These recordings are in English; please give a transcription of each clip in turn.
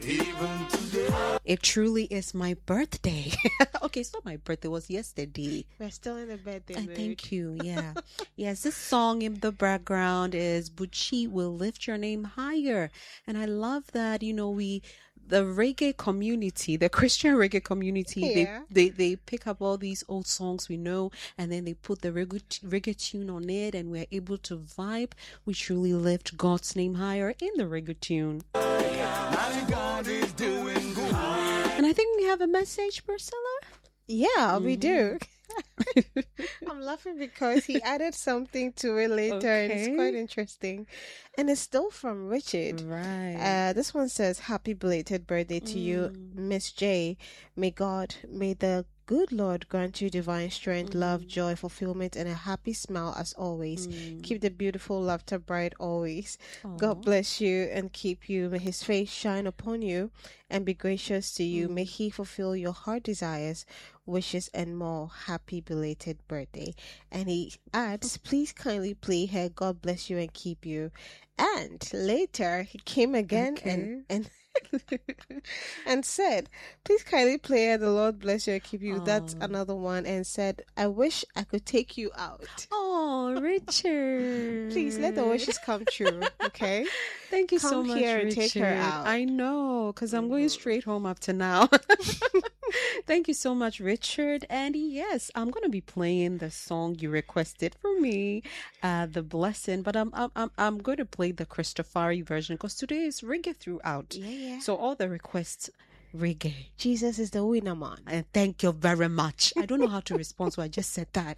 Even today. It truly is my birthday. Okay, it's not my birthday, it was yesterday. We're still in the birthday mood. Thank you. Yeah. Yes, this song in the background is Buchi Will Lift Your Name Higher. And I love that, the reggae community, the Christian reggae community, Yeah. they pick up all these old songs we know, and then they put the reggae tune on it, and we're able to vibe. We truly lift God's name higher in the reggae tune. My God is doing good. And I think we have a message, Priscilla. Yeah, we do. I'm laughing because he added something to it later, and it's Okay. quite interesting. And it's still from Richard. Right. This one says, "Happy belated birthday to you, Miss J. May the good Lord grant you divine strength, love, joy, fulfillment, and a happy smile as always. Keep the beautiful laughter bright always. God bless you and keep you. May His face shine upon you and be gracious to you. May He fulfill your heart desires, wishes, and more. Happy belated birthday." And he adds, "Please kindly play her God bless you and keep you." And later he came again and and said, "Please kindly play her the Lord bless you and keep you." That's another one. And said, "I wish I could take you out." Oh, Richard. Please let the wishes come true, okay? Thank you so Come much, here and Richard. take her out. I know, because I'm going straight home up to now. Thank you so much, Richard. And yes, I'm going to be playing the song you requested for me, The Blessing. But I'm going to play the Christofari version because today is reggae throughout. Yeah. So all the requests, reggae. Jesus is the winner, man. And thank you very much. I don't know how to respond, so I just said that.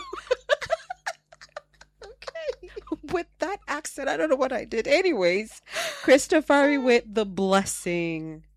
Okay. With that accent, I don't know what I did. Anyways, Christofari with The Blessing.